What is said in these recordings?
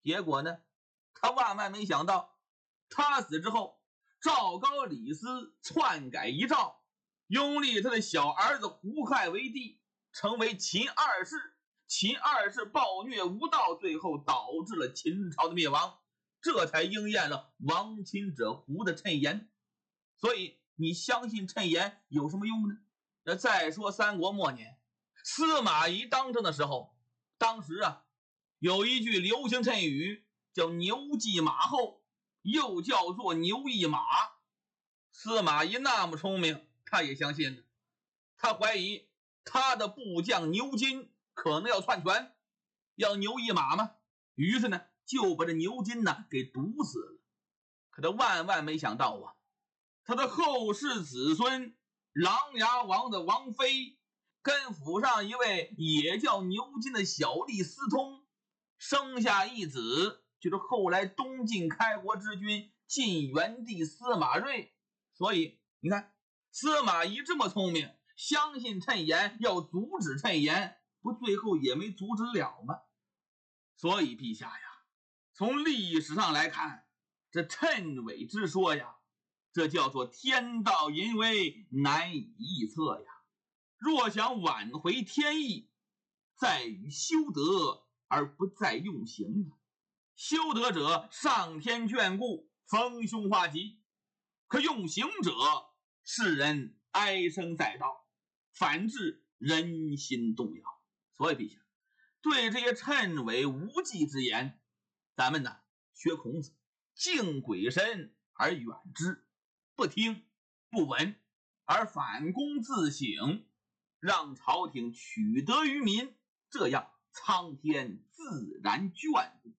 结果呢，他万万没想到，他死之后，赵高、李斯篡改遗诏，拥立他的小儿子胡亥为帝，成为秦二世。秦二世暴虐无道，最后导致了秦朝的灭亡，这才应验了亡秦者胡的谶言。所以你相信谶言有什么用呢？那再说三国末年，司马懿当政的时候，当时有一句流行谶语叫牛骑马后，又叫做牛一马。司马懿那么聪明，他也相信了。他怀疑他的部将牛金可能要篡权，要牛一马嘛，于是呢就把这牛金给毒死了。可他万万没想到他的后世子孙琅琊王的王妃跟府上一位也叫牛金的小吏私通，生下一子，就是后来东晋开国之君晋元帝司马睿。所以你看，司马懿这么聪明，相信谶言，要阻止谶言，不最后也没阻止了吗？所以陛下呀，从历史上来看，这谶纬之说这叫做天道淫为，难以预测呀。若想挽回天意，在于修德而不在用刑。修德者，上天眷顾，逢凶化吉；可用刑者，世人唉声载道，反致人心动摇。所以陛下，对这些谶纬无稽之言，咱们学孔子，敬鬼神而远之，不听不闻，而反躬自省，让朝廷取德于民，这样苍天自然眷顾。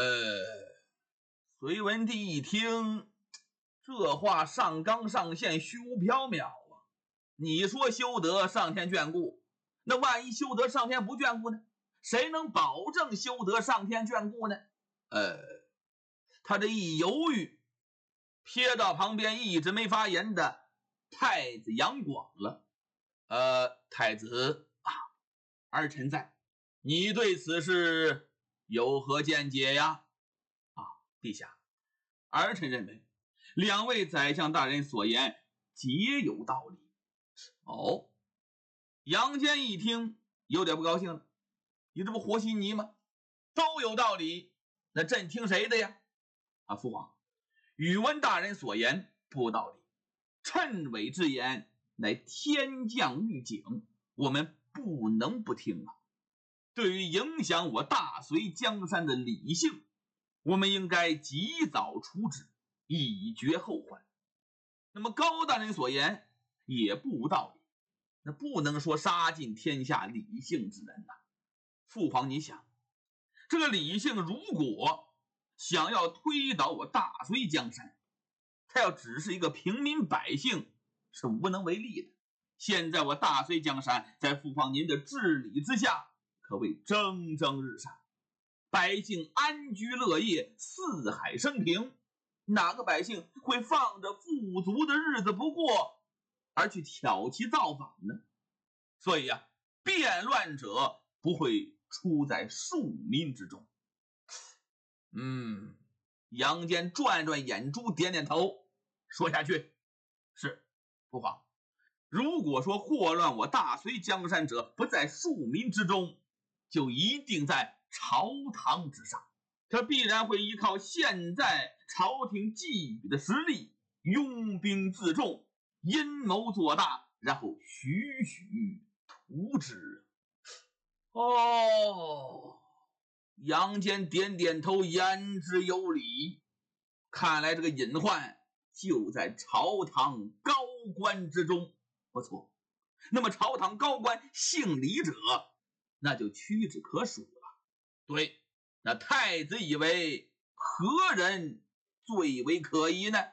隋文帝一听，这话上纲上线，虚无缥缈你说修德上天眷顾，那万一修德上天不眷顾呢？谁能保证修德上天眷顾呢？他这一犹豫，瞥到旁边一直没发言的太子杨广了。太子儿臣在，你对此事有何见解呀？陛下，儿臣认为两位宰相大人所言皆有道理。杨坚一听有点不高兴了，你这不和稀泥吗？都有道理，那朕听谁的呀？父皇，宇文大人所言不道理，谶纬之言乃天降预警，我们不能不听对于影响我大隋江山的理性，我们应该及早处置，以绝后患。那么高大人所言也不无道理，那不能说杀尽天下理性之人父皇，你想，这个理性如果想要推倒我大隋江山，他要只是一个平民百姓是无能为力的。现在我大隋江山在父皇您的治理之下，可谓蒸蒸日上，百姓安居乐业，四海升平，哪个百姓会放着富足的日子不过而去挑起造反呢？所以变乱者不会出在庶民之中。杨坚转转眼珠，点点头，说下去，是父皇。如果说祸乱我大隋江山者不在庶民之中，就一定在朝堂之上，他必然会依靠现在朝廷给予的实力，拥兵自重，阴谋做大，然后徐徐图之。杨坚点点头，言之有理，看来这个隐患就在朝堂高官之中。不错，那么朝堂高官姓李者，那就屈指可数了。对，那太子以为何人最为可疑呢？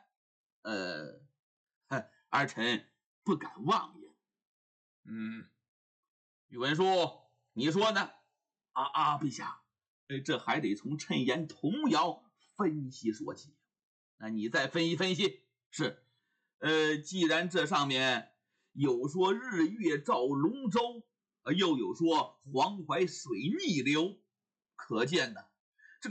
儿臣不敢妄言。宇文叔，你说呢？陛下，这还得从谶言童谣分析说起。那你再分析分析。是，既然这上面有说日月照龙舟，又有说黄淮水逆流，可见